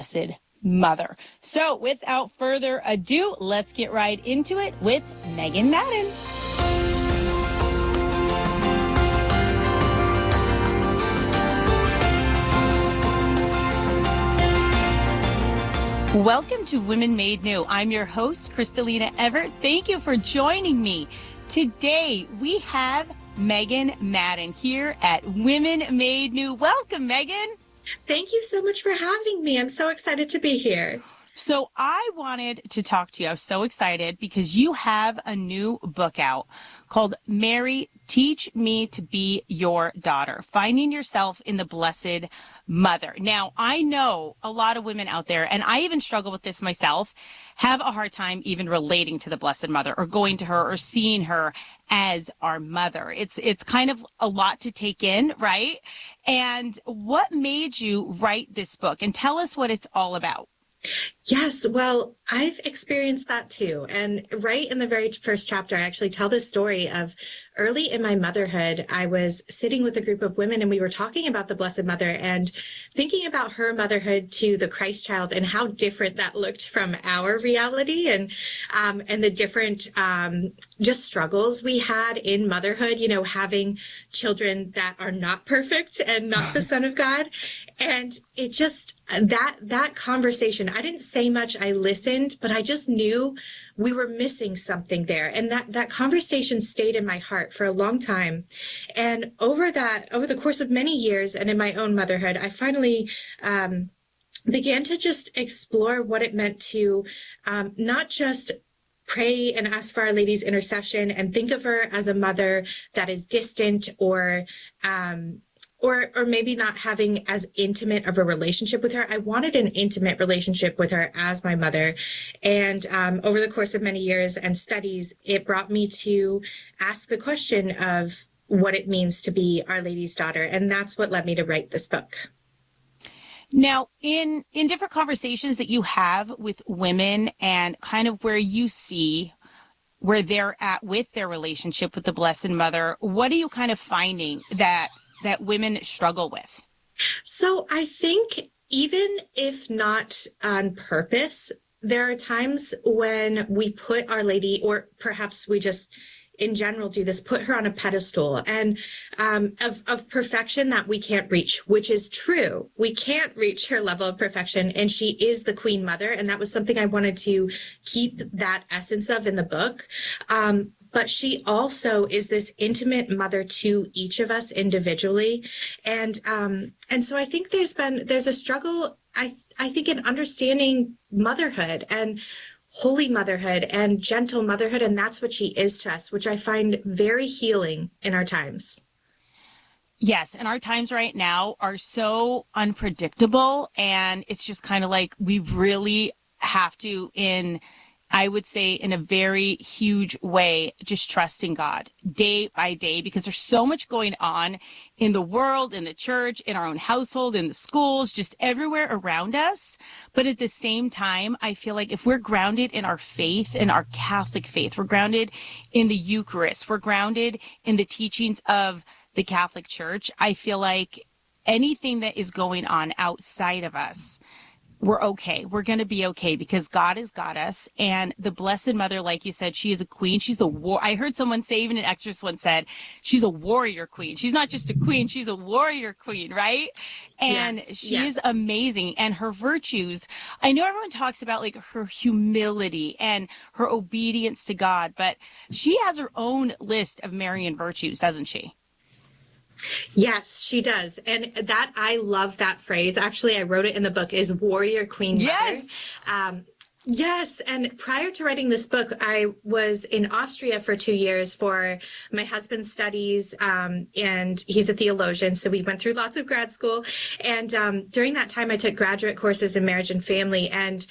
Blessed Mother. So without further ado, let's get right into it with Megan Madden. Welcome to Women Made New. I'm your host, Kristalina Everett. Thank you for joining me. Today, we have Megan Madden here at Women Made New. Welcome, Megan. Thank you so much for having me. I'm so excited to be here. So I wanted to talk to you. I was so excited because you have a new book out called Mary, Teach Me to Be Your Daughter, Finding Yourself in the Blessed Mother. Now, I know a lot of women out there, and I even struggle with this myself, have a hard time even relating to the Blessed Mother or going to her or seeing her as our mother. It's kind of a lot to take in, right? And what made you write this book? And tell us what it's all about. Yes, well, I've experienced that too. And right in the very first chapter, I actually tell this story of early in my motherhood. I was sitting with a group of women and we were talking about the Blessed Mother and thinking about her motherhood to the Christ child and how different that looked from our reality and the different just struggles we had in motherhood, you know, having children that are not perfect and not the Son of God. And it just, that conversation, I didn't say much, I listened, but I just knew we were missing something there. And that conversation stayed in my heart for a long time. And over the course of many years and in my own motherhood, I finally began to just explore what it meant to not just pray and ask for Our Lady's intercession and think of her as a mother that is distant or maybe not having as intimate of a relationship with her. I wanted an intimate relationship with her as my mother. And over the course of many years and studies, it brought me to ask the question of what it means to be Our Lady's daughter. And that's what led me to write this book. Now, in different conversations that you have with women and kind of where you see where they're at with their relationship with the Blessed Mother, what are you kind of finding that women struggle with? So I think even if not on purpose, there are times when we put Our Lady, or perhaps we just in general do this, put her on a pedestal and of perfection that we can't reach, which is true. We can't reach her level of perfection, and she is the Queen Mother. And that was something I wanted to keep that essence of in the book. But she also is this intimate mother to each of us individually. And so I think there's a struggle, I think, in understanding motherhood and holy motherhood and gentle motherhood. And that's what she is to us, which I find very healing in our times. Yes, and our times right now are so unpredictable. And it's just kind of like we really have to, I would say in a very huge way, just trusting God day by day, because there's so much going on in the world, in the church, in our own household, in the schools, just everywhere around us. But at the same time, I feel like if we're grounded in our faith, in our Catholic faith, we're grounded in the Eucharist, we're grounded in the teachings of the Catholic Church, I feel like anything that is going on outside of us, we're okay. We're going to be okay because God has got us. And the Blessed Mother, like you said, she is a queen. She's I heard someone say, even an exorcist once said, she's a warrior queen. She's not just a queen. She's a warrior queen, right? And she is amazing. And her virtues, I know everyone talks about like her humility and her obedience to God, but she has her own list of Marian virtues, doesn't she? Yes, she does. And that, I love that phrase. Actually, I wrote it in the book, is warrior queen mother. Yes. Yes. And prior to writing this book, I was in Austria for 2 years for my husband's studies. And he's a theologian. So we went through lots of grad school. And during that time, I took graduate courses in marriage and family. And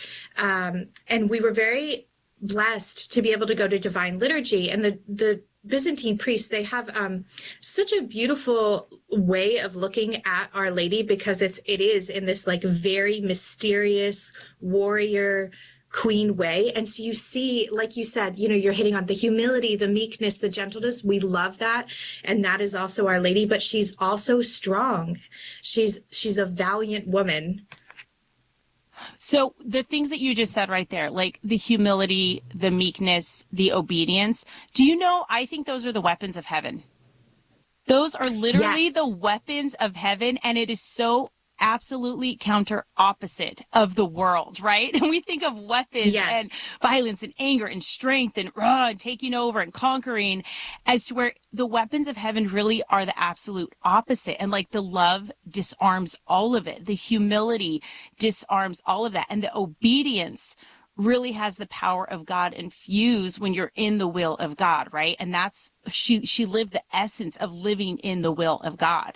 we were very blessed to be able to go to divine liturgy. And the Byzantine priests, they have such a beautiful way of looking at Our Lady, because it is in this like very mysterious warrior queen way. And so you see, like you said, you know, you're hitting on the humility, the meekness, the gentleness. We love that. And that is also Our Lady, but she's also strong. She's a valiant woman. So the things that you just said right there, like the humility, the meekness, the obedience, do you know, I think those are the weapons of heaven. Those are literally the Yes. weapons of heaven, and it is so absolutely counter opposite of the world, right? And we think of weapons and Yes. violence and anger and strength and, and taking over and conquering, as to where the weapons of heaven really are the absolute opposite. And like the love disarms all of it, the humility disarms all of that, and the obedience really has the power of God infused when you're in the will of God, right? And that's she lived the essence of living in the will of God.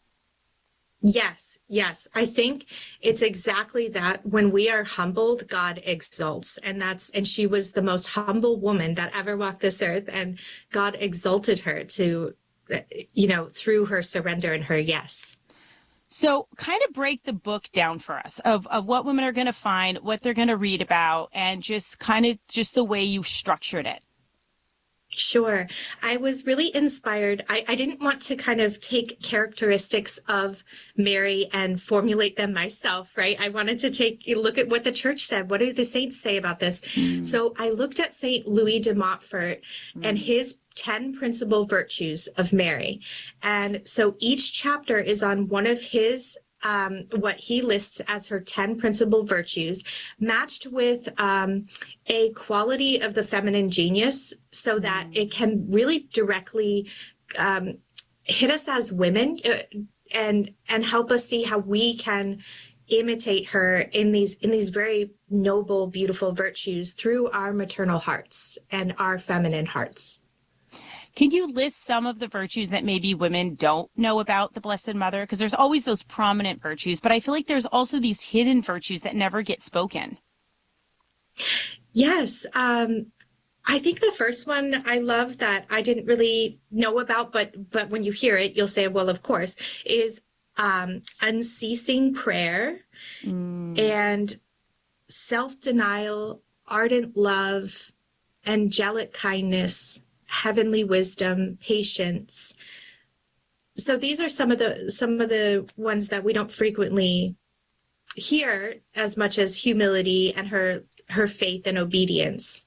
Yes, yes. I think it's exactly that. When we are humbled, God exalts. And she was the most humble woman that ever walked this earth. And God exalted her to, through her surrender and her yes. So kind of break the book down for us of what women are going to find, what they're going to read about, and just kind of just the way you structured it. Sure. I was really inspired. I didn't want to kind of take characteristics of Mary and formulate them myself, right? I wanted to take a look at what the church said. What do the saints say about this? Mm, So I looked at Saint Louis de Montfort and mm. his 10 principal virtues of Mary. And so each chapter is on one of his what he lists as her 10 principal virtues, matched with a quality of the feminine genius so that it can really directly hit us as women and help us see how we can imitate her in these very noble, beautiful virtues through our maternal hearts and our feminine hearts. Can you list some of the virtues that maybe women don't know about the Blessed Mother? Because there's always those prominent virtues, but I feel like there's also these hidden virtues that never get spoken. Yes. I think the first one I love that I didn't really know about, but when you hear it, you'll say, well, of course, is unceasing prayer Mm. and self-denial, ardent love, angelic kindness, heavenly wisdom, patience. So these are some of the ones that we don't frequently hear as much as humility and her faith and obedience.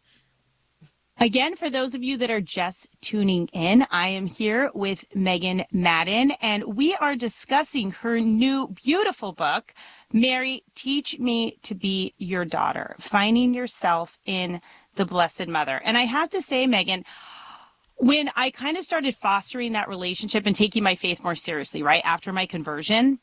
Again, for those of you that are just tuning in, I am here with Megan Madden, and we are discussing her new beautiful book, Mary, Teach Me to Be Your Daughter, Finding Yourself in the Blessed Mother. And I have to say, Megan, when I kind of started fostering that relationship and taking my faith more seriously, right after my conversion,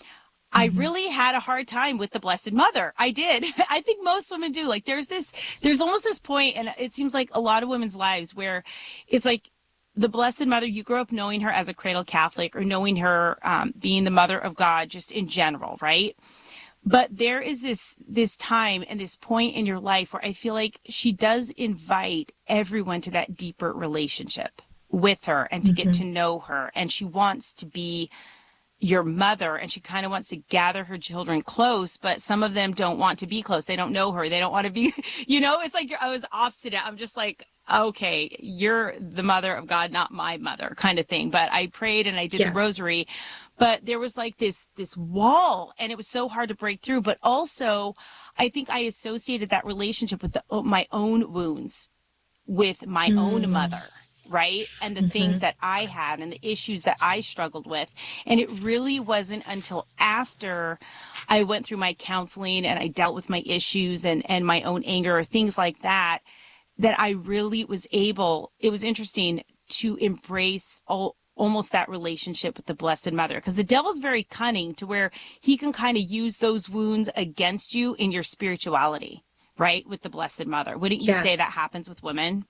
I really had a hard time with the Blessed Mother. I did. I think most women do. Like there's almost this point, and it seems like a lot of women's lives where it's like the Blessed Mother, you grow up knowing her as a cradle Catholic or knowing her being the mother of God just in general, right? But there is this time and this point in your life where I feel like she does invite everyone to that deeper relationship with her and to get to know her. And she wants to be your mother, and she kind of wants to gather her children close, but some of them don't want to be close. They don't know her. They don't want to be, it's like I was obstinate. I'm just like, okay, you're the mother of God, not my mother kind of thing. But I prayed and I did the Yes. rosary, but there was like this wall, and it was so hard to break through. But also I think I associated that relationship with my own wounds with my own mother, right? And the things that I had and the issues that I struggled with. And it really wasn't until after I went through my counseling and I dealt with my issues and my own anger or things like that, that I really was able, it was interesting to embrace almost that relationship with the Blessed Mother, because the devil's very cunning to where he can kind of use those wounds against you in your spirituality, right? With the Blessed Mother. Wouldn't you say that Yes. happens with women?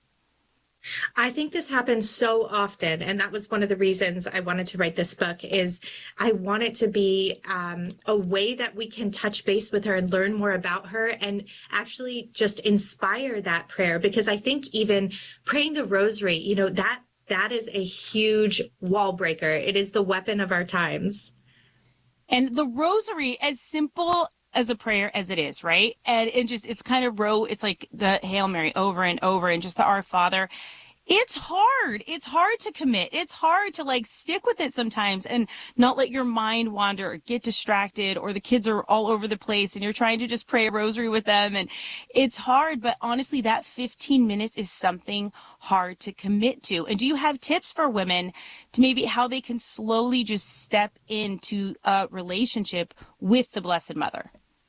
I think this happens so often, and that was one of the reasons I wanted to write this book. Is I want it to be a way that we can touch base with her and learn more about her, and actually just inspire that prayer. Because I think even praying the Rosary, that is a huge wall breaker. It is the weapon of our times. And the Rosary, as simple as a prayer as it is, right? And it's kind of it's like the Hail Mary over and over, and just the Our Father. It's hard. It's hard to commit. It's hard to like stick with it sometimes and not let your mind wander or get distracted, or the kids are all over the place and you're trying to just pray a rosary with them. And it's hard, but honestly, that 15 minutes is something hard to commit to. And do you have tips for women to maybe how they can slowly just step into a relationship with the Blessed Mother?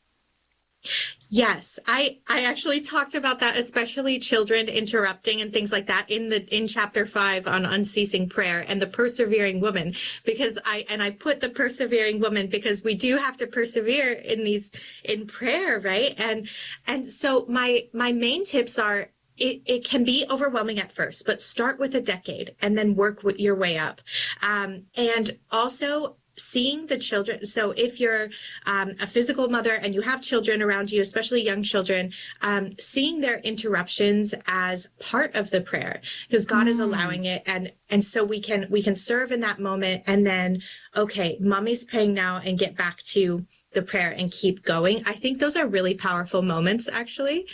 Yes, I actually talked about that, especially children interrupting and things like that in chapter 5 on unceasing prayer and the persevering woman, because I put the persevering woman because we do have to persevere in prayer, right? And so my main tips are, it can be overwhelming at first, but start with a decade and then work your way up. And also seeing the children. So if you're a physical mother and you have children around you, especially young children, seeing their interruptions as part of the prayer, because God is allowing it. And so we can serve in that moment, and then, okay, mommy's praying now, and get back to the prayer and keep going. I think those are really powerful moments, actually.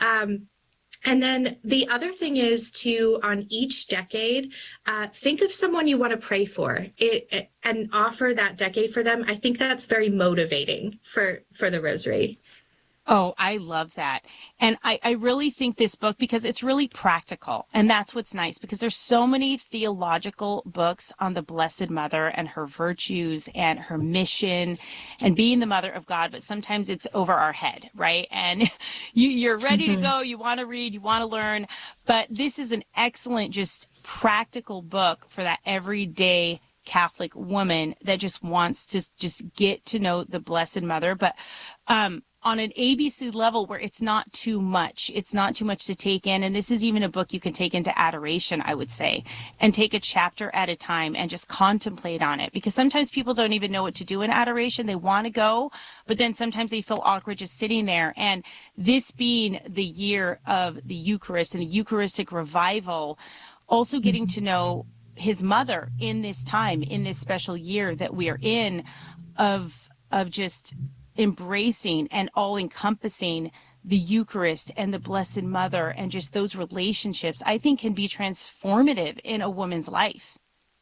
And then the other thing is to, on each decade, think of someone you want to pray for and offer that decade for them. I think that's very motivating for the rosary. Oh, I love that. And I really think this book, because it's really practical. And that's what's nice, because there's so many theological books on the Blessed Mother and her virtues and her mission and being the mother of God. But sometimes it's over our head, right? And you're ready to go. You want to read, you want to learn. But this is an excellent, just practical book for that everyday Catholic woman that just wants to just get to know the Blessed Mother. But, on an ABC level where it's not too much. It's not too much to take in. And this is even a book you can take into adoration, I would say, and take a chapter at a time and just contemplate on it. Because sometimes people don't even know what to do in adoration. They want to go, but then sometimes they feel awkward just sitting there. And this being the year of the Eucharist and the Eucharistic revival, also getting to know his mother in this time, in this special year that we are in, of just embracing and all encompassing the Eucharist and the Blessed Mother, and just those relationships, I think can be transformative in a woman's life.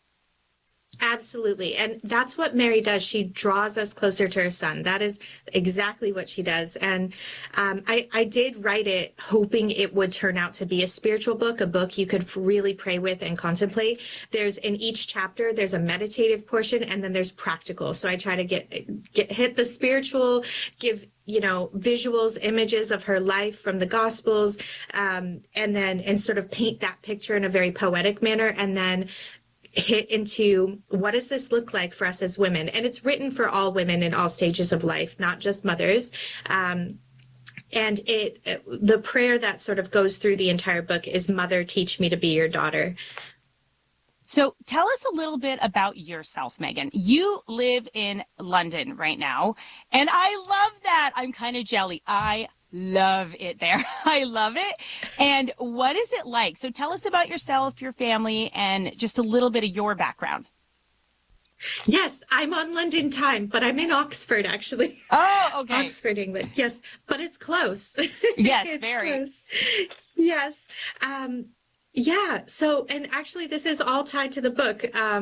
Absolutely. And that's what Mary does. She draws us closer to her son. That is exactly what she does. And I did write it hoping it would turn out to be a spiritual book, a book you could really pray with and contemplate. There's, in each chapter, there's a meditative portion, and then there's practical. So I try to hit the spiritual, give visuals, images of her life from the Gospels, and sort of paint that picture in a very poetic manner, and then hit into what does this look like for us as women. And it's written for all women in all stages of life, not just mothers. And the prayer that sort of goes through the entire book is, Mother, teach me to be your daughter. So tell us a little bit about yourself, Megan. You live in London right now, and I love that. I'm kind of jelly. I love it there. I love it. And what is it like? So tell us about yourself, your family, and just a little bit of your background. Yes, I'm on London time, but I'm in Oxford, actually. Oh, okay. Oxford, England. Yes, but it's close. Yes, it's very. Close. Yes. Yeah. So, and actually, this is all tied to the book.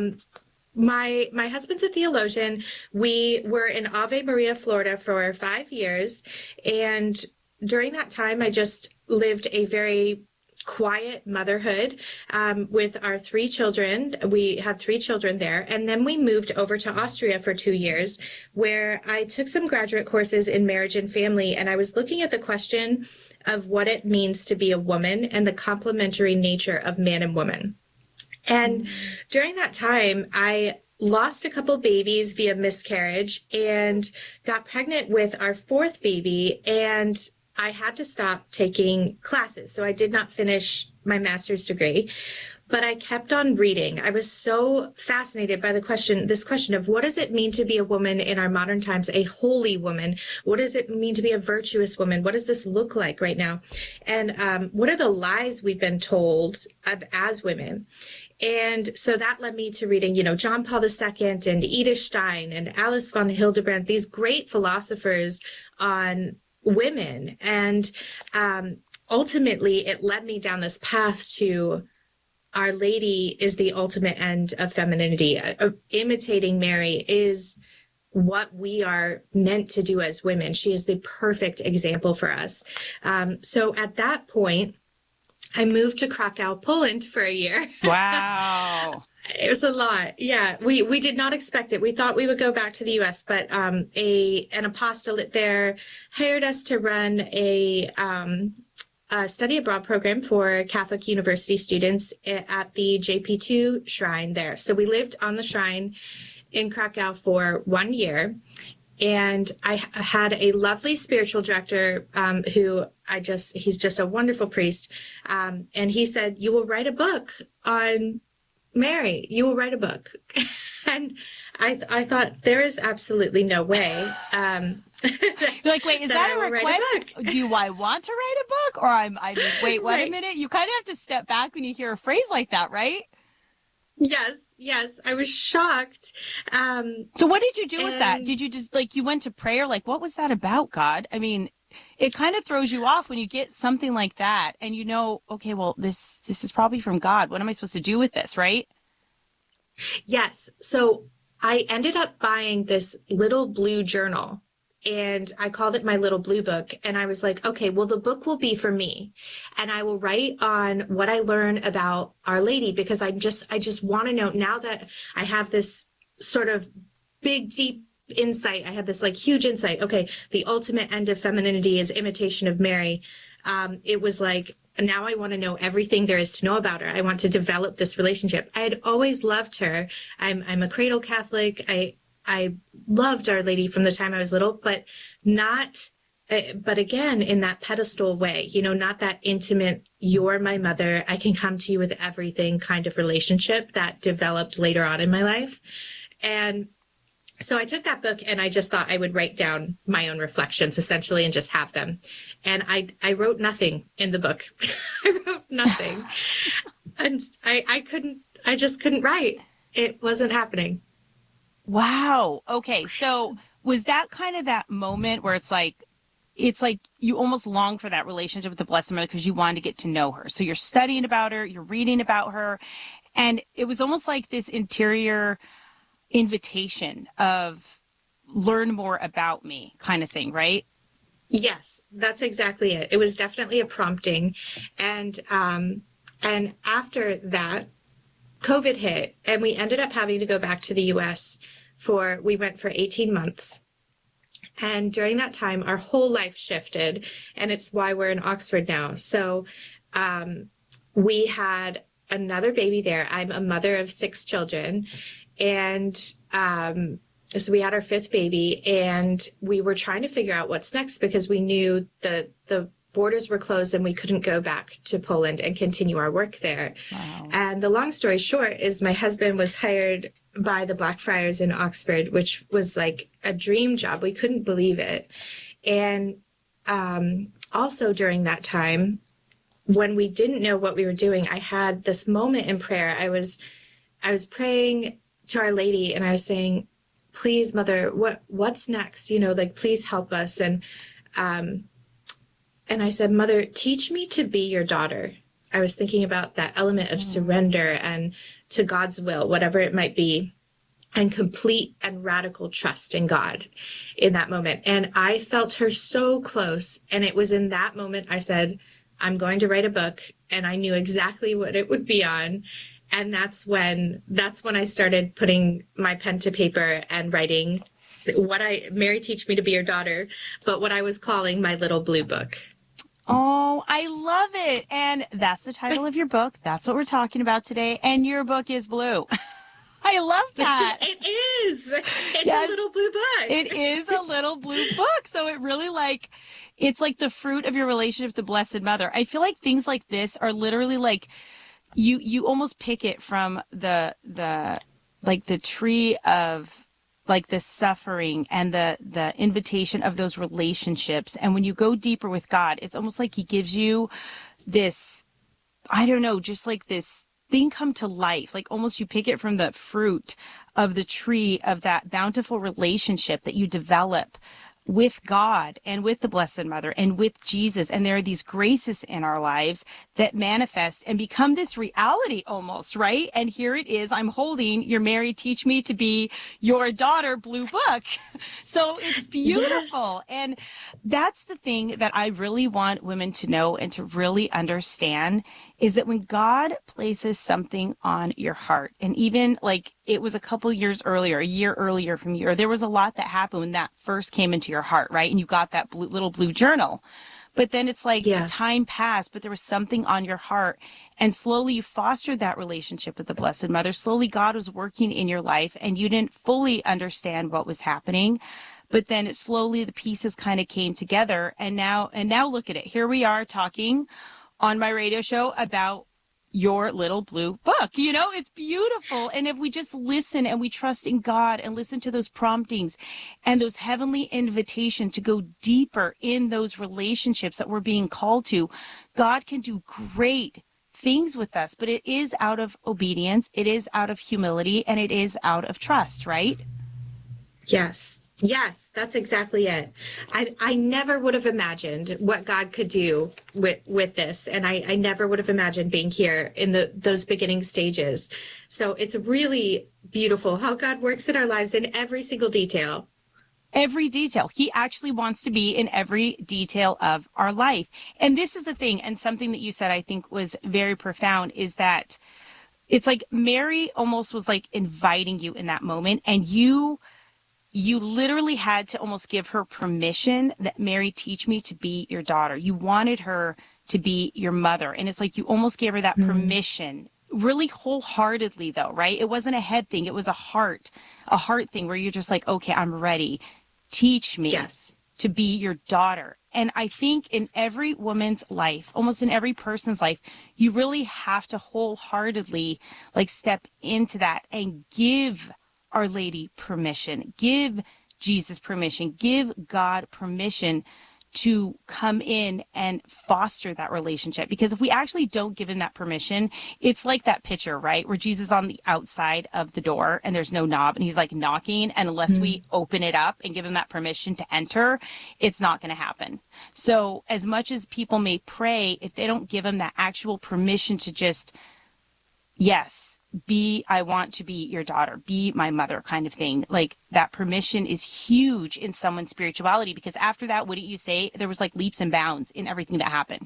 My husband's a theologian. We were in Ave Maria, Florida for 5 years. And during that time, I just lived a very quiet motherhood with our 3 children. We had 3 children there. And then we moved over to Austria for 2 years, where I took some graduate courses in marriage and family. And I was looking at the question of what it means to be a woman and the complementary nature of man and woman. And during that time, I lost a couple babies via miscarriage and got pregnant with our 4th baby, and I had to stop taking classes. So I did not finish my master's degree, but I kept on reading. I was so fascinated by this question of, what does it mean to be a woman in our modern times, a holy woman? What does it mean to be a virtuous woman? What does this look like right now? And what are the lies we've been told as women? And so that led me to reading, John Paul II and Edith Stein and Alice von Hildebrand, these great philosophers on women. And ultimately, it led me down this path to Our Lady is the ultimate end of femininity. Imitating Mary is what we are meant to do as women. She is the perfect example for us. So at that point, I moved to Krakow, Poland for a year. Wow. It was a lot. Yeah, we did not expect it. We thought we would go back to the US, but an apostolate there hired us to run a study abroad program for Catholic university students at the JP2 shrine there. So we lived on the shrine in Krakow for 1 year. And I had a lovely spiritual director he's just a wonderful priest. And he said, "You will write a book on Mary. You will write a book." And I thought, there is absolutely no way. You're like, wait, is that a request? Do I want to write a book? Or wait a minute. You kind of have to step back when you hear a phrase like that, right? Yes. I was shocked. So what did you do with that? Did you just you went to prayer? Like, what was that about, God? I mean, it kind of throws you off when you get something like that and okay, well, this is probably from God. What am I supposed to do with this, right? Yes. So I ended up buying this little blue journal, and I called it my little blue book. And I was like, okay, well, the book will be for me, and I will write on what I learn about Our Lady, because I just want to know, now that I have this sort of big, deep insight. I had this huge insight. Okay, the ultimate end of femininity is imitation of Mary. It was like, now I want to know everything there is to know about her. I want to develop this relationship. I had always loved her. I'm a cradle Catholic. I loved Our Lady from the time I was little, but again, in that pedestal way, not that intimate, you're my mother, I can come to you with everything kind of relationship that developed later on in my life. And so I took that book and I just thought I would write down my own reflections essentially and just have them. And I wrote nothing in the book. I wrote nothing. And I just couldn't write. It wasn't happening. Wow. Okay. So was that kind of that moment where it's like you almost long for that relationship with the Blessed Mother because you wanted to get to know her. So you're studying about her, you're reading about her, and it was almost like this interior invitation of learn more about me kind of thing, right? Yes, that's exactly it. It was definitely a prompting. And after that, COVID hit, and we ended up having to go back to the US we went for 18 months. And during that time, our whole life shifted, and it's why we're in Oxford now. So we had another baby there. I'm a mother of 6 children, and so we had our 5th baby, and we were trying to figure out what's next because we knew the borders were closed and we couldn't go back to Poland and continue our work there. Wow. And the long story short is my husband was hired by the Blackfriars in Oxford, which was like a dream job. We couldn't believe it. And also during that time, when we didn't know what we were doing, I had this moment in prayer. I was praying to Our Lady, and I was saying, please, Mother, what's next? Please help us. And I said, Mother, teach me to be your daughter. I was thinking about that element of surrender and to God's will, whatever it might be, and complete and radical trust in God in that moment. And I felt her so close. And it was in that moment I said, I'm going to write a book. And I knew exactly what it would be on. And that's when I started putting my pen to paper and writing Mary, teach me to be your daughter, but what I was calling my little blue book. Oh, I love it. And that's the title of your book. That's what we're talking about today. And your book is blue. I love that. It is. It's a little blue book. It is a little blue book. So it really it's like the fruit of your relationship with the Blessed Mother. I feel like things like this are literally like you almost pick it from the tree of the suffering and the invitation of those relationships. And when you go deeper with God, it's almost like he gives you this, I don't know, just like this thing come to life. Like almost you pick it from the fruit of the tree of that bountiful relationship that you develop with God and with the Blessed Mother and with Jesus. And there are these graces in our lives that manifest and become this reality almost, right? And here it is. I'm holding your Mary Teach Me to Be Your Daughter blue book. So it's beautiful. Yes. And that's the thing that I really want women to know and to really understand is that when God places something on your heart, and even like it was a couple years earlier, a year earlier from you, or there was a lot that happened when that first came into your heart, right? And you got that little blue journal. But then it's like time passed, but there was something on your heart. And slowly you fostered that relationship with the Blessed Mother. Slowly God was working in your life and you didn't fully understand what was happening. But then slowly the pieces kind of came together. And now look at it. Here we are talking on my radio show about your little blue book. You know, it's beautiful. And if we just listen and we trust in God and listen to those promptings and those heavenly invitations to go deeper in those relationships that we're being called to, God can do great things with us. But it is out of obedience, it is out of humility, and it is out of trust, right? Yes. Yes, that's exactly it. I never would have imagined what God could do with this. And I never would have imagined being here in those beginning stages. So it's really beautiful how God works in our lives in every single detail. Every detail. He actually wants to be in every detail of our life. And this is the thing, and something that you said I think was very profound, is that it's like Mary almost was like inviting you in that moment, and you literally had to almost give her permission that Mary, teach me to be your daughter. You wanted her to be your mother. And it's like you almost gave her that permission, really wholeheartedly though, right? It wasn't a head thing. It was a heart thing where you're just like, okay, I'm ready. Teach me to be your daughter. And I think in every woman's life, almost in every person's life, you really have to wholeheartedly like step into that and give Our Lady permission, give Jesus permission, give God permission to come in and foster that relationship. Because if we actually don't give him that permission, it's like that picture, right? Where Jesus is on the outside of the door and there's no knob and he's like knocking. And unless we open it up and give him that permission to enter, it's not going to happen. So as much as people may pray, if they don't give him that actual permission to just, yes, I want to be your daughter, be my mother kind of thing. Like that permission is huge in someone's spirituality, because after that, wouldn't you say there was like leaps and bounds in everything that happened?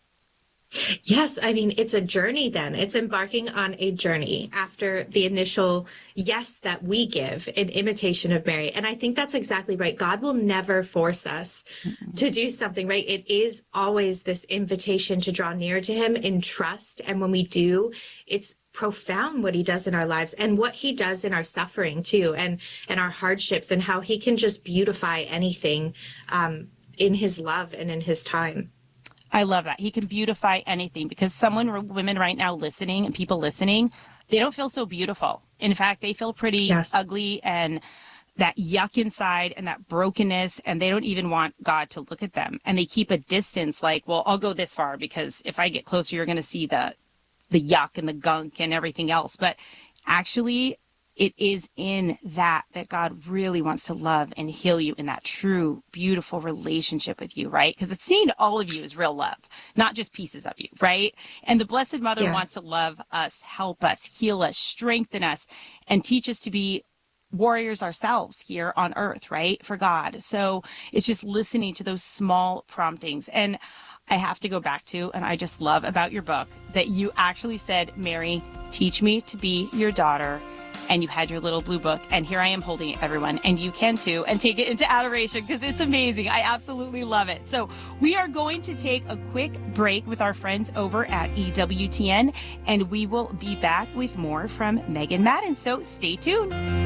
Yes. I mean, it's a journey then. It's embarking on a journey after the initial yes that we give in imitation of Mary. And I think that's exactly right. God will never force us to do something, right? It is always this invitation to draw near to him in trust. And when we do, it's profound what he does in our lives and what he does in our suffering too, and our hardships, and how he can just beautify anything in his love and in his time. I love that. He can beautify anything, because women right now listening and people listening, they don't feel so beautiful. In fact, they feel pretty ugly and that yuck inside and that brokenness, and they don't even want God to look at them. And they keep a distance like, well, I'll go this far because if I get closer, you're going to see the yuck and the gunk and everything else. But actually, it is in that God really wants to love and heal you in that true, beautiful relationship with you, right? Because it's seen all of you as real love, not just pieces of you, right? And the Blessed Mother wants to love us, help us, heal us, strengthen us, and teach us to be warriors ourselves here on earth, right? For God. So it's just listening to those small promptings. And I have to go back to, and I just love about your book, that you actually said, Mary, teach me to be your daughter. And you had your little blue book, and here I am holding it, everyone, and you can too, and take it into adoration, because it's amazing. I absolutely love it. So we are going to take a quick break with our friends over at EWTN, and we will be back with more from Megan Madden. So stay tuned.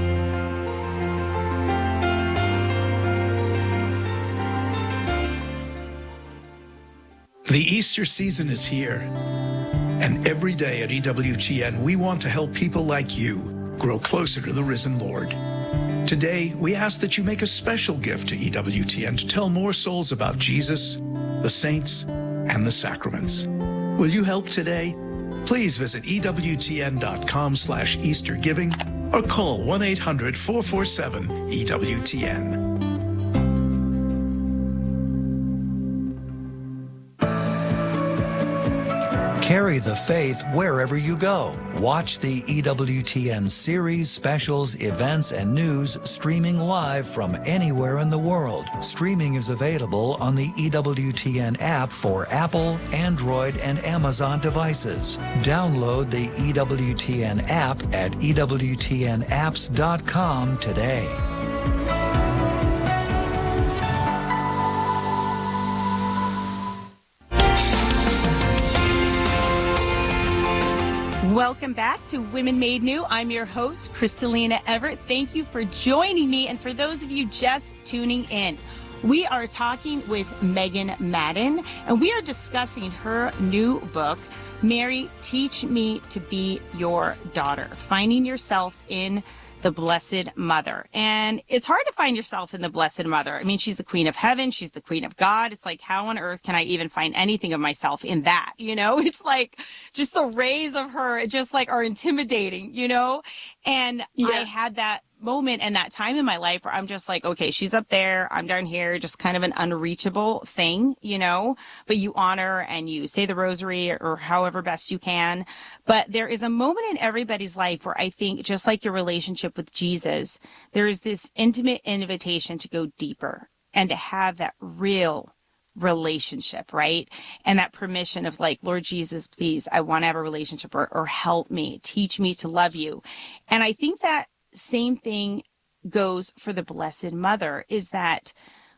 The Easter season is here, and every day at EWTN, we want to help people like you grow closer to the risen Lord. Today, we ask that you make a special gift to EWTN to tell more souls about Jesus, the saints, and the sacraments. Will you help today? Please visit EWTN.com/EasterGiving or call 1-800-447-EWTN. Carry the faith wherever you go. Watch the EWTN series, specials, events, and news streaming live from anywhere in the world. Streaming is available on the EWTN app for Apple, Android, and Amazon devices. Download the EWTN app at EWTNapps.com today. Welcome back to Women Made New. I'm your host, Kristalina Everett. Thank you for joining me. And for those of you just tuning in, we are talking with Megan Madden, and we are discussing her new book, Mary, Teach Me to Be Your Daughter, Finding Yourself in the Blessed Mother. And it's hard to find yourself in the Blessed Mother. I mean, she's the Queen of Heaven. She's the Queen of God. It's like, how on earth can I even find anything of myself in that? You know, it's like just the rays of her just like are intimidating, you know? And yeah. I had that moment and that time in my life where I'm just like, okay, she's up there, I'm down here, just kind of an unreachable thing, you know, but you honor and you say the rosary or however best you can. But there is a moment in everybody's life where I think, just like your relationship with Jesus, there is this intimate invitation to go deeper and to have that real relationship, right? And that permission of like, Lord Jesus, please, I want to have a relationship, or help me, teach me to love you. And I think that same thing goes for the Blessed Mother, is that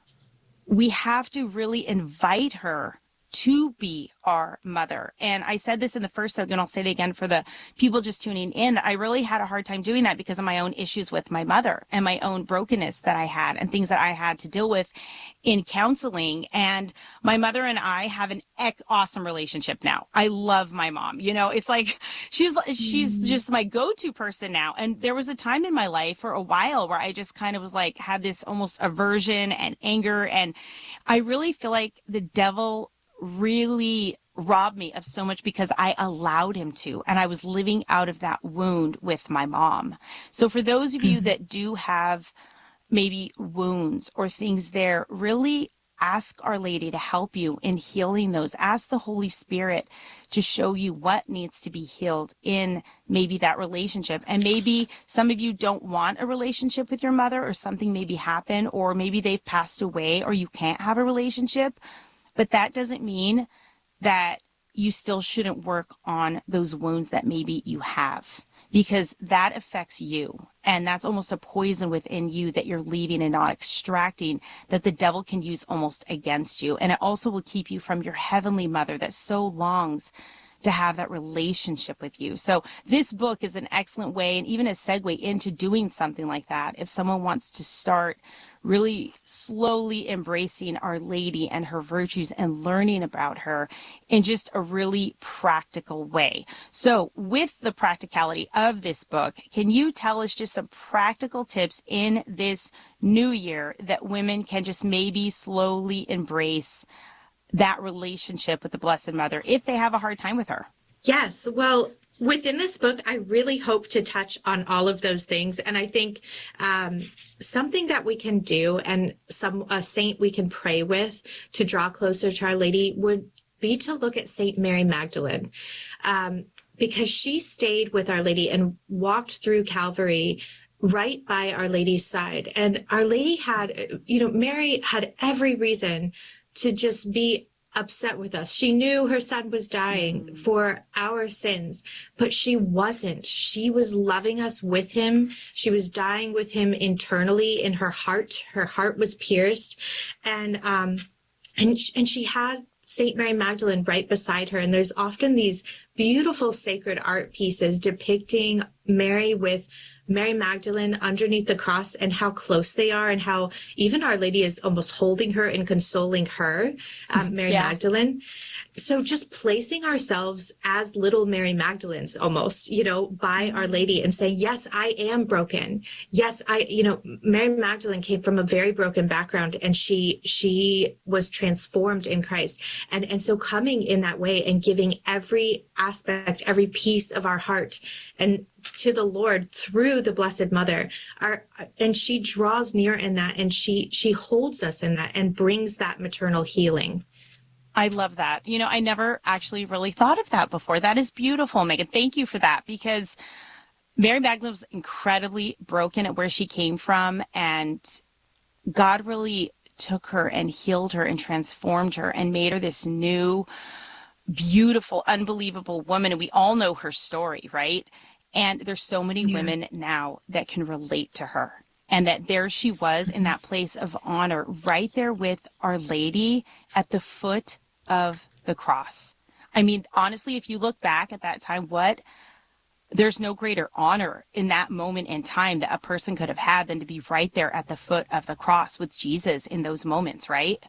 we have to really invite her to be our mother. And I said this in the first segment, I'll say it again for the people just tuning in, that I really had a hard time doing that because of my own issues with my mother and my own brokenness that I had and things that I had to deal with in counseling. And my mother and I have an awesome relationship now. I love my mom. You know, it's like she's just my go-to person now. And there was a time in my life for a while where I just kind of was like, had this almost aversion and anger. And I really feel like the devil really robbed me of so much because I allowed him to, and I was living out of that wound with my mom. So for those of you that do have maybe wounds or things there, really ask Our Lady to help you in healing those. Ask the Holy Spirit to show you what needs to be healed in maybe that relationship. And maybe some of you don't want a relationship with your mother, or something maybe happened, or maybe they've passed away, or you can't have a relationship. But that doesn't mean that you still shouldn't work on those wounds that maybe you have, because that affects you. And that's almost a poison within you that you're leaving and not extracting, that the devil can use almost against you. And it also will keep you from your heavenly mother that so longs to have that relationship with you. So this book is an excellent way, and even a segue into doing something like that. If someone wants to start really slowly embracing Our Lady and her virtues and learning about her in just a really practical way. So with the practicality of this book, can you tell us just some practical tips in this new year that women can just maybe slowly embrace that relationship with the Blessed Mother if they have a hard time with her? Yes. Well, within this book, I really hope to touch on all of those things. And I think something that we can do, and a saint we can pray with to draw closer to Our Lady, would be to look at Saint Mary Magdalene, because she stayed with Our Lady and walked through Calvary right by Our Lady's side. And Our Lady had, Mary had every reason to just be upset with us. She knew her son was dying for our sins, but she wasn't. She was loving us with him. She was dying with him internally in her heart. Her heart was pierced. And she had Saint Mary Magdalene right beside her. And there's often these beautiful sacred art pieces depicting Mary with Mary Magdalene underneath the cross, and how close they are, and how even Our Lady is almost holding her and consoling her, Mary Magdalene. So just placing ourselves as little Mary Magdalenes almost, by Our Lady, and saying, yes, I am broken. Yes, Mary Magdalene came from a very broken background, and she was transformed in Christ. And so coming in that way and giving every aspect, every piece of our heart and to the Lord through the Blessed Mother, and she draws near in that, and she holds us in that and brings that maternal healing. I love that. I never actually really thought of that before. That is beautiful, Megan. Thank you for that, because Mary Magdalene was incredibly broken at where she came from, and God really took her and healed her and transformed her and made her this new, beautiful, unbelievable woman. And we all know her story, right? And there's so many women now that can relate to her. And that there she was in that place of honor, right there with Our Lady at the foot of the cross. I mean, honestly, if you look back at that time, there's no greater honor in that moment in time that a person could have had than to be right there at the foot of the cross with Jesus in those moments, right?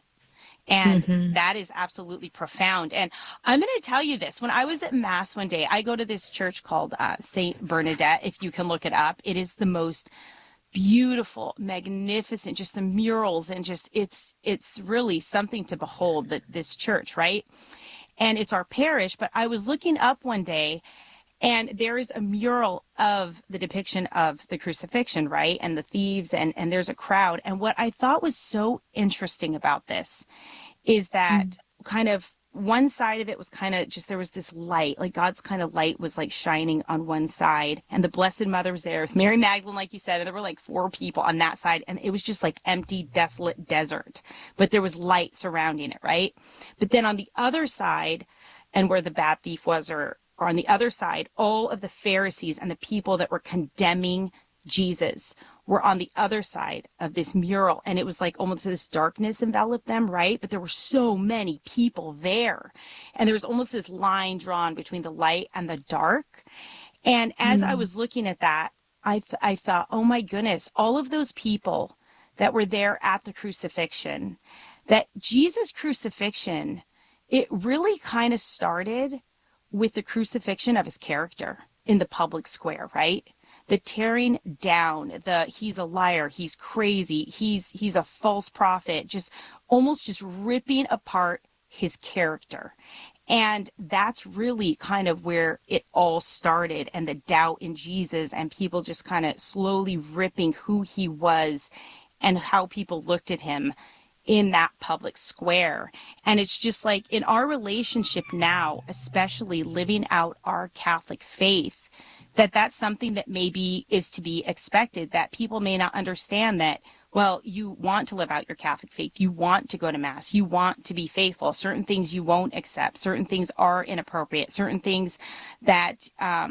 And that is absolutely profound. And I'm going to tell you this. When I was at Mass one day, I go to this church called St. Bernadette, if you can look it up. It is the most beautiful, magnificent, just the murals, and just it's really something to behold, this church, right? And it's our parish. But I was looking up one day, and there is a mural of the depiction of the crucifixion, right? And the thieves, and there's a crowd. And what I thought was so interesting about this is that kind of one side of it was kind of just, there was this light, like God's kind of light was like shining on one side, and the Blessed Mother was there with Mary Magdalene, like you said, and there were like 4 people on that side, and it was just like empty, desolate desert, but there was light surrounding it, right? But then on the other side, and where the bad thief was, or on the other side, all of the Pharisees and the people that were condemning Jesus were on the other side of this mural. And it was like almost this darkness enveloped them, right? But there were so many people there. And there was almost this line drawn between the light and the dark. And as I was looking at that, I thought, oh my goodness, all of those people that were there at the crucifixion, that Jesus' crucifixion, it really kind of started with the crucifixion of his character in the public square, right? The tearing down, he's a liar, he's crazy, he's a false prophet, just almost just ripping apart his character. And that's really kind of where it all started, and the doubt in Jesus, and people just kind of slowly ripping who he was and how people looked at him in that public square. And it's just like in our relationship now, especially living out our Catholic faith, that's something that maybe is to be expected, that people may not understand that, well, you want to live out your Catholic faith, you want to go to Mass, you want to be faithful. Certain things you won't accept, certain things are inappropriate, certain things that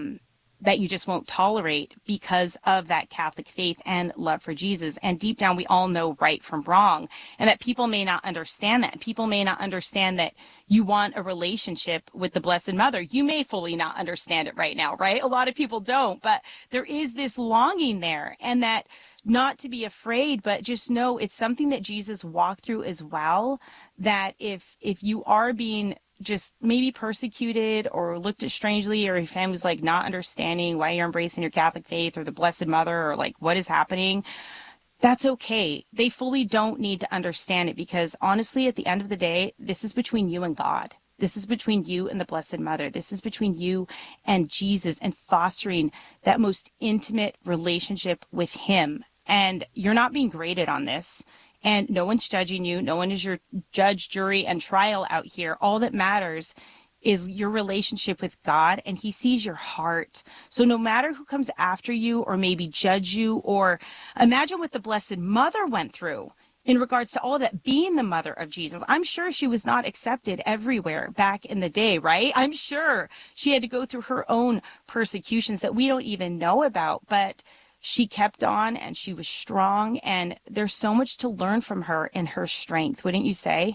you just won't tolerate because of that Catholic faith and love for Jesus. And deep down, we all know right from wrong, and that people may not understand that. People may not understand that you want a relationship with the Blessed Mother. You may fully not understand it right now, right? A lot of people don't, but there is this longing there, and that not to be afraid, but just know it's something that Jesus walked through as well, that if you are being just maybe persecuted or looked at strangely, or your family's like not understanding why you're embracing your Catholic faith or the Blessed Mother, or like what is happening, that's okay. They fully don't need to understand it, because honestly, at the end of the day, this is between you and God. This is between you and the Blessed Mother. This is between you and Jesus, and fostering that most intimate relationship with him. And you're not being graded on this. And no one's judging you. No one is your judge, jury, and trial out here. All that matters is your relationship with God, and he sees your heart. So no matter who comes after you or maybe judge you, or imagine what the Blessed Mother went through in regards to all that, being the mother of Jesus. I'm sure she was not accepted everywhere back in the day, right? I'm sure she had to go through her own persecutions that we don't even know about, but she kept on, and she was strong, and there's so much to learn from her and her strength, wouldn't you say?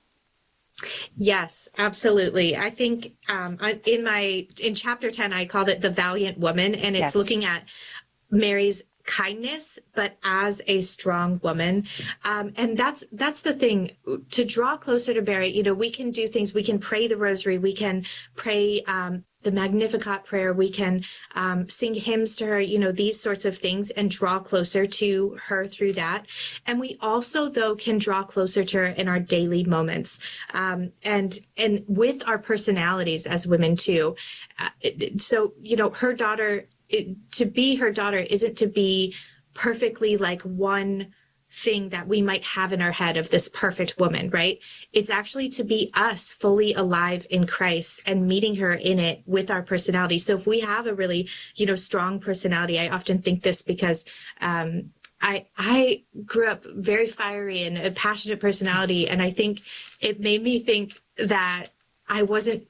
Yes, absolutely. I think in chapter 10, I called it The Valiant Woman, and it's looking at Mary's kindness, but as a strong woman. And that's the thing, to draw closer to Mary. We can do things. We can pray the rosary. We can pray the Magnificat prayer. We can sing hymns to her, these sorts of things, and draw closer to her through that. And we also, though, can draw closer to her in our daily moments, and with our personalities as women too. So, her daughter, to be her daughter isn't to be perfectly like one thing that we might have in our head of this perfect woman, right? It's actually to be us fully alive in Christ and meeting her in it with our personality. So if we have a really, strong personality, I often think this because, I grew up very fiery and a passionate personality. And I think it made me think that I wasn't,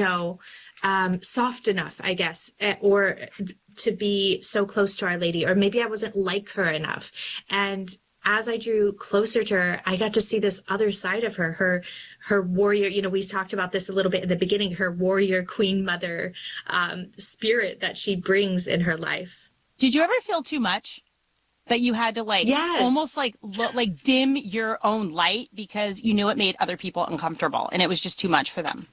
soft enough, I guess, or to be so close to Our Lady, or maybe I wasn't like her enough. And as I drew closer to her, I got to see this other side of her warrior. We talked about this a little bit in the beginning, her warrior queen mother spirit that she brings in her life. Did you ever feel too much? That you had to Yes. almost dim your own light because you knew it made other people uncomfortable and it was just too much for them?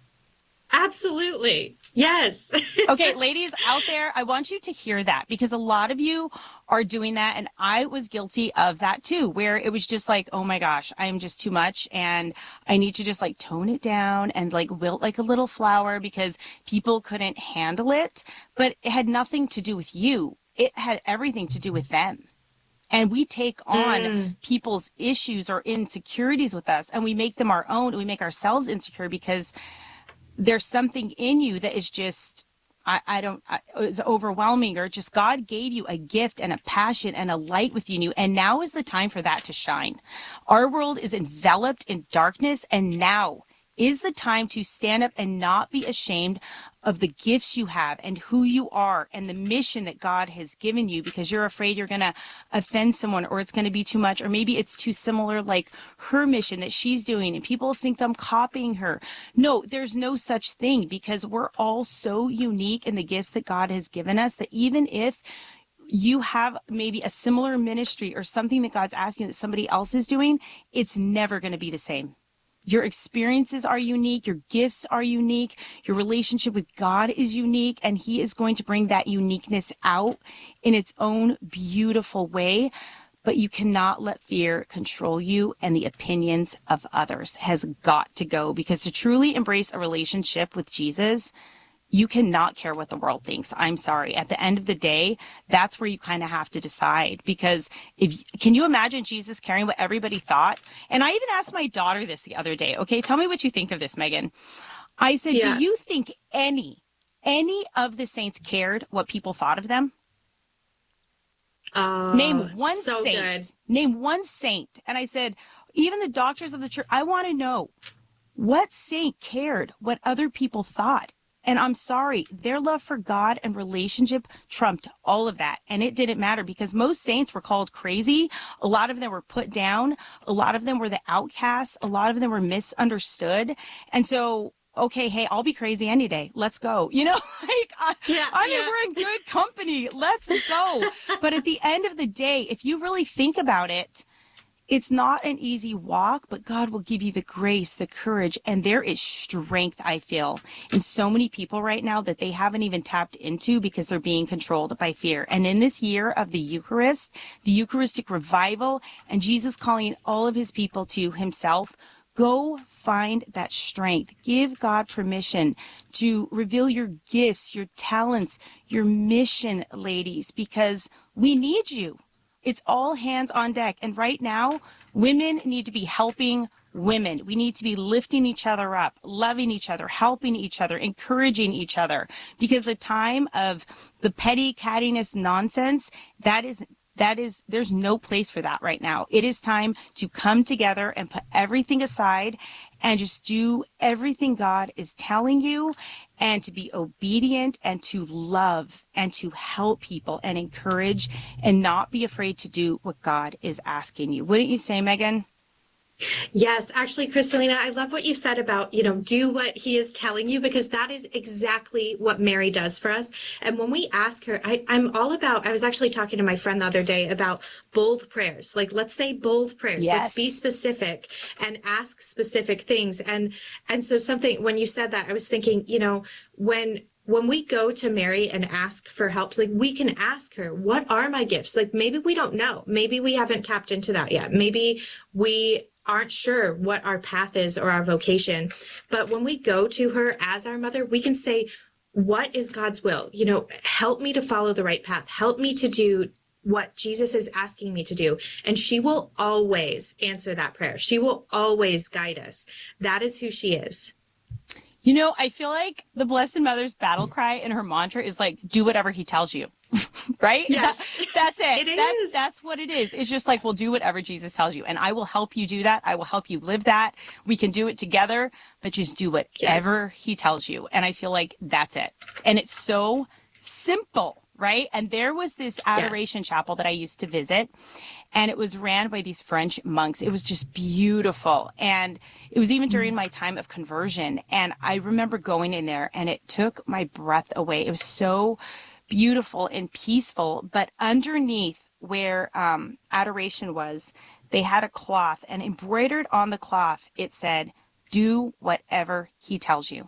Absolutely. Yes. Okay, ladies out there, I want you to hear that because a lot of you are doing that. And I was guilty of that too, where it was just like, oh my gosh, I'm just too much. And I need to just tone it down and wilt like a little flower because people couldn't handle it. But it had nothing to do with you. It had everything to do with them. And we take on people's issues or insecurities with us and we make them our own and we make ourselves insecure because there's something in you that is just, it's overwhelming, or just God gave you a gift and a passion and a light within you. And now is the time for that to shine. Our world is enveloped in darkness, and now is the time to stand up and not be ashamed of the gifts you have and who you are and the mission that God has given you because you're afraid you're going to offend someone or it's going to be too much or maybe it's too similar like her mission that she's doing and people think I'm copying her. No, there's no such thing because we're all so unique in the gifts that God has given us that even if you have maybe a similar ministry or something that God's asking that somebody else is doing, it's never going to be the same. Your experiences are unique. Your gifts are unique. Your relationship with God is unique, and He is going to bring that uniqueness out in its own beautiful way. But you cannot let fear control you, and the opinions of others has got to go, because to truly embrace a relationship with Jesus, you cannot care what the world thinks. I'm sorry. At the end of the day, that's where you kind of have to decide, because can you imagine Jesus caring what everybody thought? And I even asked my daughter this the other day. Okay, tell me what you think of this, Megan. I said, do you think any of the saints cared what people thought of them? Name one saint. Good. Name one saint. And I said, even the doctors of the church, I want to know what saint cared what other people thought. And I'm sorry, their love for God and relationship trumped all of that. And it didn't matter because most saints were called crazy. A lot of them were put down. A lot of them were the outcasts. A lot of them were misunderstood. And so, okay, hey, I'll be crazy any day. Let's go. We're in good company. Let's go. But at the end of the day, if you really think about it, it's not an easy walk, but God will give you the grace, the courage, and there is strength, I feel, in so many people right now that they haven't even tapped into because they're being controlled by fear. And in this year of the Eucharist, the Eucharistic revival, and Jesus calling all of His people to Himself, go find that strength. Give God permission to reveal your gifts, your talents, your mission, ladies, because we need you. It's all hands on deck. And right now, women need to be helping women. We need to be lifting each other up, loving each other, helping each other, encouraging each other. Because the time of the petty cattiness nonsense, there's no place for that right now. It is time to come together and put everything aside and just do everything God is telling you, and to be obedient and to love and to help people and encourage and not be afraid to do what God is asking you. Wouldn't you say, Megan? Yes, actually, Kristalina, I love what you said about, do what He is telling you, because that is exactly what Mary does for us. And when we ask her, I was actually talking to my friend the other day about bold prayers. Like, let's say bold prayers. Yes. Let's be specific and ask specific things. And so when you said that, I was thinking, when we go to Mary and ask for help, we can ask her, what are my gifts? Maybe we don't know. Maybe we haven't tapped into that yet. Maybe we aren't sure what our path is or our vocation. But when we go to her as our mother, we can say, what is God's will? Help me to follow the right path. Help me to do what Jesus is asking me to do. And she will always answer that prayer. She will always guide us. That is who she is. You know, I feel like the Blessed Mother's battle cry and her mantra is like, do whatever he tells you. Right? Yes. That's it. It is. That's what it is. It's just like, well, do whatever Jesus tells you. And I will help you do that. I will help you live that. We can do it together, but just do whatever he tells you. And I feel like that's it. And it's so simple, right? And there was this adoration chapel that I used to visit, and it was ran by these French monks. It was just beautiful. And it was even during my time of conversion. And I remember going in there, and it took my breath away. It was so beautiful and peaceful. But underneath where adoration was, they had a cloth, and embroidered on the cloth, it said, do whatever he tells you.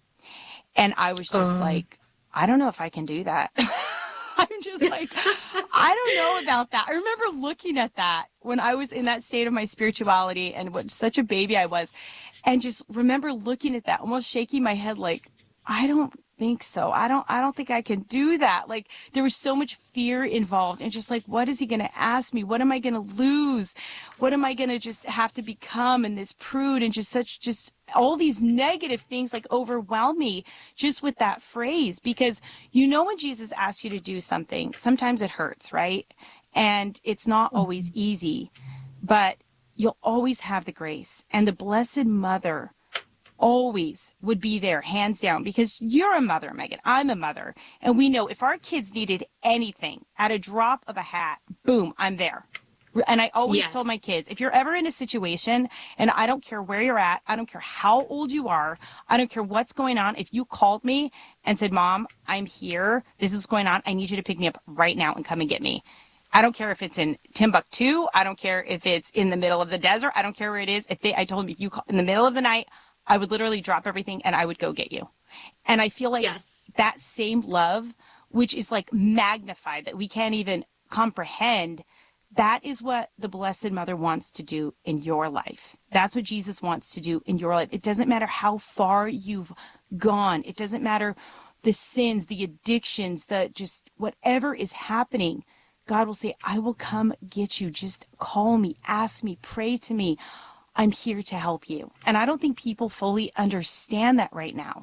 And I was just like, I don't know if I can do that. I'm just like, I don't know about that. I remember looking at that when I was in that state of my spirituality and what such a baby I was, and just remember looking at that, almost shaking my head like, I don't think so. I don't think I can do that. Like, there was so much fear involved, and just like, what is he going to ask me? What am I going to lose? What am I going to just have to become? And this prude, and just all these negative things like overwhelm me just with that phrase. Because you know, when Jesus asks you to do something, sometimes it hurts, right? And it's not always easy, but you'll always have the grace. And the Blessed Mother always would be there, hands down, because you're a mother, Megan. I'm a mother. And we know if our kids needed anything at a drop of a hat, boom, I'm there. And I always told my kids, if you're ever in a situation, and I don't care where you're at, I don't care how old you are, I don't care what's going on, if you called me and said, Mom, I'm here, this is what's going on, I need you to pick me up right now and come and get me. I don't care if it's in Timbuktu, I don't care if it's in the middle of the desert, I don't care where it is. I told them, if you call in the middle of the night, I would literally drop everything and I would go get you. And I feel like that same love, which is like magnified, that we can't even comprehend, that is what the Blessed Mother wants to do in your life. That's what Jesus wants to do in your life. It doesn't matter how far you've gone. It doesn't matter the sins, the addictions, the just whatever is happening. God will say, I will come get you. Just call me, ask me, pray to me. I'm here to help you. And I don't think people fully understand that right now.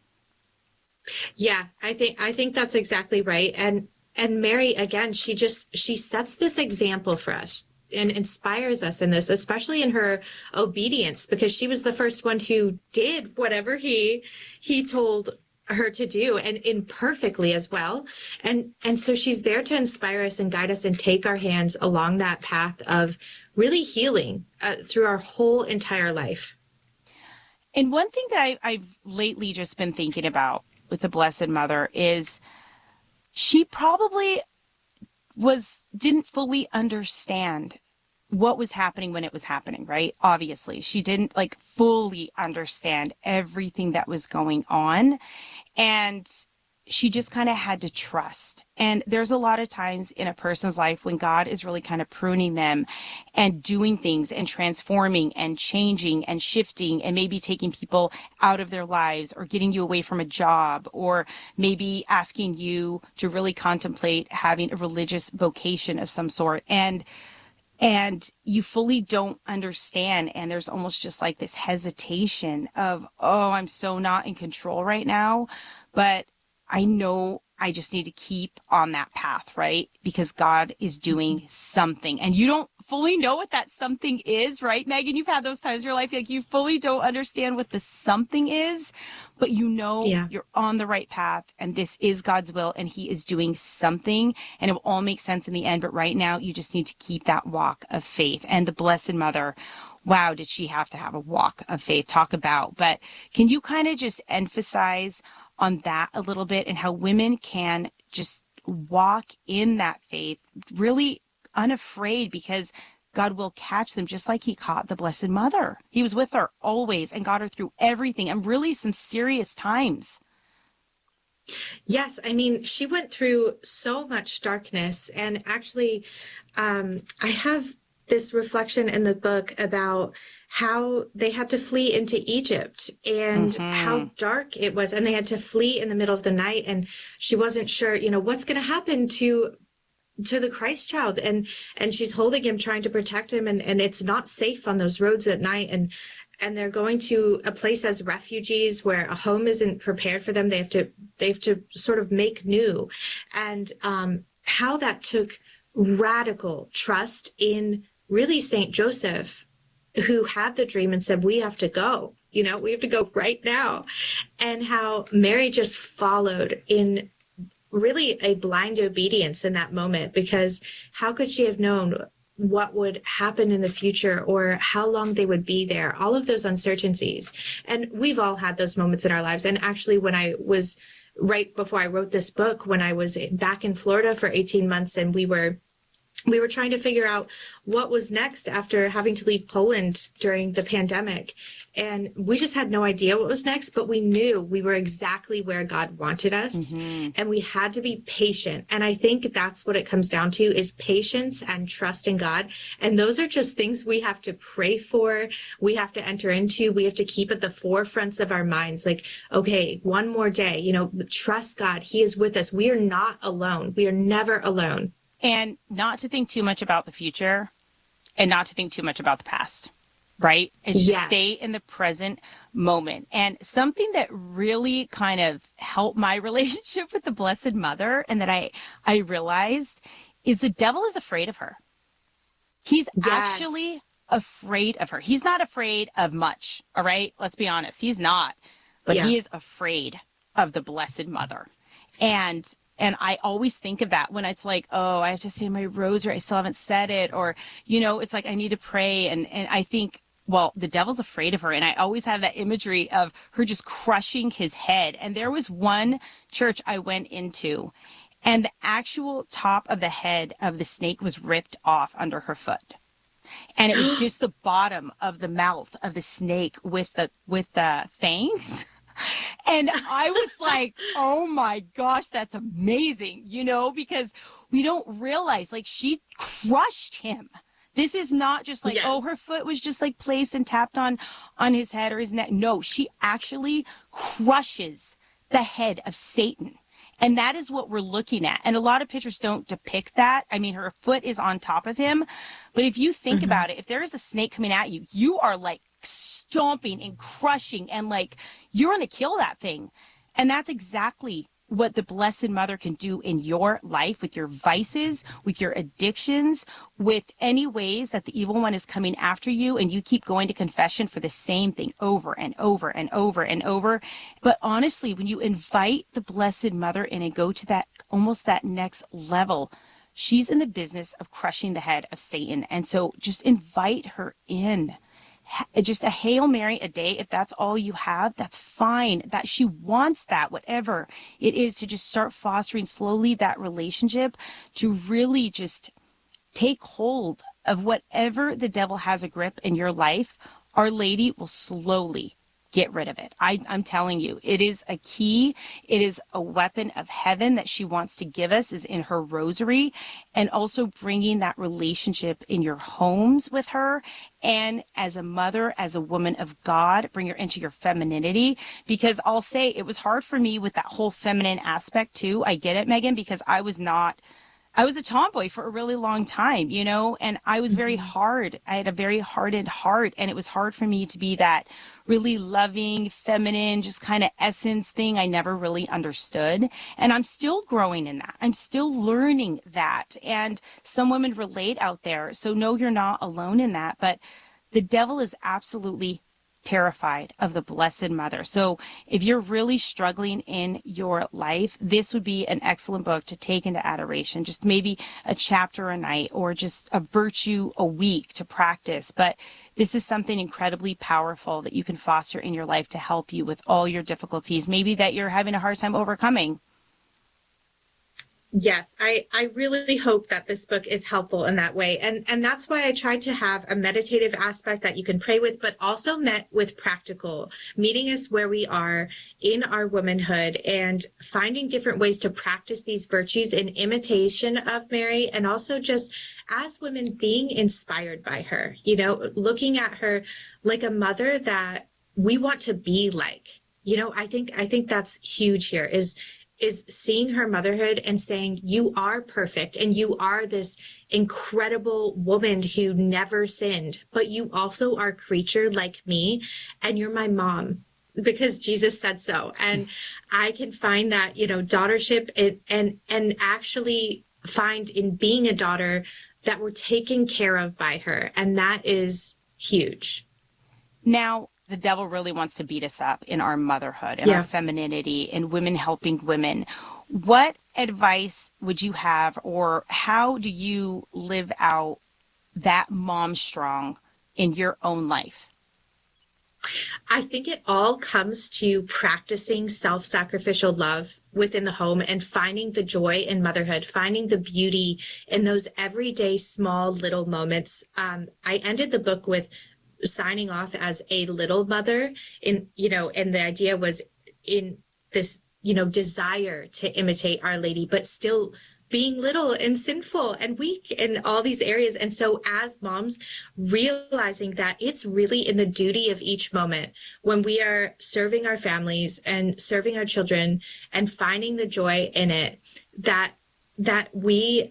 Yeah, I think that's exactly right. And Mary, again, she sets this example for us and inspires us in this, especially in her obedience, because she was the first one who did whatever he told her to do, and imperfectly as well. And so she's there to inspire us and guide us and take our hands along that path of really healing through our whole entire life. And one thing that I've lately just been thinking about with the Blessed Mother is she probably didn't fully understand what was happening when it was happening, right? Obviously, she didn't like fully understand everything that was going on. And she just kind of had to trust. And there's a lot of times in a person's life when God is really kind of pruning them and doing things and transforming and changing and shifting and maybe taking people out of their lives or getting you away from a job or maybe asking you to really contemplate having a religious vocation of some sort. And you fully don't understand. And there's almost just like this hesitation of, oh, I'm so not in control right now. But I know I just need to keep on that path, right? Because God is doing something. And you don't fully know what that something is, right, Megan? You've had those times in your life, like you fully don't understand what the something is, but you know you're on the right path and this is God's will and he is doing something and it will all make sense in the end. But right now you just need to keep that walk of faith. And the Blessed Mother, wow, did she have to have a walk of faith? Talk about. But can you kind of just emphasize on that a little bit and how women can just walk in that faith really unafraid, because God will catch them just like he caught the Blessed Mother. He was with her always and got her through everything and really some serious times. Yes, I mean, she went through so much darkness. And actually, I have this reflection in the book about how they had to flee into Egypt and how dark it was. And they had to flee in the middle of the night. And she wasn't sure, what's going to happen to to the Christ child, and she's holding him, trying to protect him, and it's not safe on those roads at night, and they're going to a place as refugees where a home isn't prepared for them. They have to sort of make new, and how that took radical trust in really Saint Joseph, who had the dream and said, we have to go, we have to go right now, and how Mary just followed in really a blind obedience in that moment, because how could she have known what would happen in the future or how long they would be there, all of those uncertainties. And we've all had those moments in our lives. And actually, when I was right before I wrote this book, when I was back in Florida for 18 months, and we were trying to figure out what was next after having to leave Poland during the pandemic. And we just had no idea what was next, but we knew we were exactly where God wanted us. Mm-hmm. And we had to be patient. And I think that's what it comes down to, is patience and trust in God. And those are just things we have to pray for. We have to enter into. We have to keep at the forefronts of our minds. Like, okay, one more day, trust God. He is with us. We are not alone. We are never alone. And not to think too much about the future and not to think too much about the past, right? It's just stay in the present moment. And something that really kind of helped my relationship with the Blessed Mother, and that I realized, is the devil is afraid of her. He's actually afraid of her. He's not afraid of much, all right? Let's be honest. He's not. But he is afraid of the Blessed Mother. And I always think of that when it's like, oh, I have to say my rosary, I still haven't said it. Or, it's like I need to pray. And I think, well, the devil's afraid of her. And I always have that imagery of her just crushing his head. And there was one church I went into, and the actual top of the head of the snake was ripped off under her foot. And it was just the bottom of the mouth of the snake with the fangs. And I was like, oh my gosh, that's amazing, because we don't realize, like, she crushed him. This is not just like, oh, her foot was just like placed and tapped on his head or his neck. No, she actually crushes the head of Satan. And that is what we're looking at. And a lot of pictures don't depict that. I mean, her foot is on top of him. But if you think about it, if there is a snake coming at you, you are like stomping and crushing, and like you're going to kill that thing. And that's exactly what the Blessed Mother can do in your life, with your vices, with your addictions, with any ways that the evil one is coming after you, and you keep going to confession for the same thing over and over and over and over. But honestly, when you invite the Blessed Mother in and go to that, almost that next level, she's in the business of crushing the head of Satan. And so just invite her in. Just a Hail Mary a day, if that's all you have, that's fine. That she wants that, whatever it is, to just start fostering slowly that relationship, to really just take hold of whatever the devil has a grip in your life. Our Lady will slowly get rid of it. I'm telling you, it is a key. It is a weapon of heaven that she wants to give us, is in her rosary, and also bringing that relationship in your homes with her. And as a mother, as a woman of God, bring her into your femininity, because I'll say it was hard for me with that whole feminine aspect too. I get it, Megan, because I was a tomboy for a really long time, and I was very hard. I had a very hardened heart, and it was hard for me to be that really loving, feminine, just kind of essence thing I never really understood. And I'm still growing in that. I'm still learning that. And some women relate out there. So no, you're not alone in that. But the devil is absolutely terrified of the Blessed Mother. So if you're really struggling in your life, this would be an excellent book to take into adoration. Just maybe a chapter a night, or just a virtue a week to practice. But this is something incredibly powerful that you can foster in your life to help you with all your difficulties, maybe that you're having a hard time overcoming. Yes, I really hope that this book is helpful in that way. And that's why I tried to have a meditative aspect that you can pray with, but also met with practical, meeting us where we are in our womanhood and finding different ways to practice these virtues in imitation of Mary, and also just as women being inspired by her, looking at her like a mother that we want to be like. I think that's huge here, is is seeing her motherhood and saying, you are perfect and you are this incredible woman who never sinned, but you also are a creature like me and you're my mom because Jesus said so. And I can find that, daughtership and actually find in being a daughter that we're taken care of by her. And that is huge. Now, the devil really wants to beat us up in our motherhood and our femininity and women helping women. What advice would you have, or how do you live out that mom strong in your own life? I think it all comes to practicing self-sacrificial love within the home and finding the joy in motherhood, finding the beauty in those everyday small little moments. I ended the book with signing off as a little mother and the idea was in this, desire to imitate Our Lady, but still being little and sinful and weak in all these areas. And so as moms, realizing that it's really in the duty of each moment when we are serving our families and serving our children and finding the joy in it, that we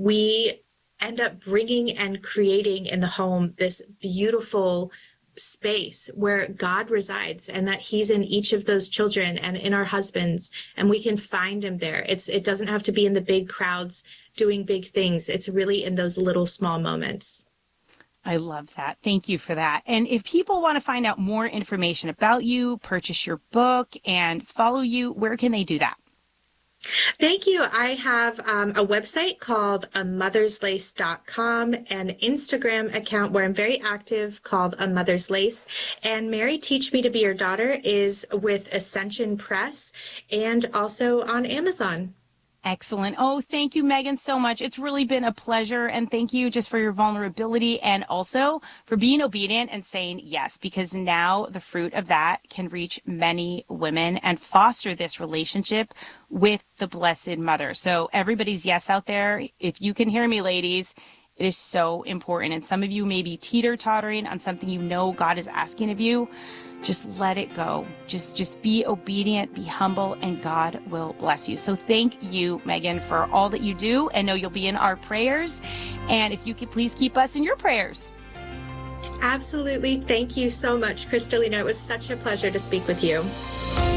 end up bringing and creating in the home this beautiful space where God resides and that he's in each of those children and in our husbands, and we can find him there. It doesn't have to be in the big crowds doing big things. It's really in those little small moments. I love that. Thank you for that. And if people want to find out more information about you, purchase your book and follow you, where can they do that? Thank you. I have a website called amotherslace.com, an Instagram account where I'm very active called A Mother's Lace. And Mary Teach Me to Be Your Daughter is with Ascension Press and also on Amazon. Excellent. Oh, thank you, Megan, so much. It's really been a pleasure. And thank you just for your vulnerability and also for being obedient and saying yes, because now the fruit of that can reach many women and foster this relationship with the Blessed Mother. So everybody's yes out there. If you can hear me, ladies, it is so important. And some of you may be teeter-tottering on something God is asking of you. Just let it go. Just be obedient, be humble, and God will bless you. So thank you, Megan, for all that you do. And know you'll be in our prayers. And if you could please keep us in your prayers. Absolutely. Thank you so much, Kristalina. It was such a pleasure to speak with you.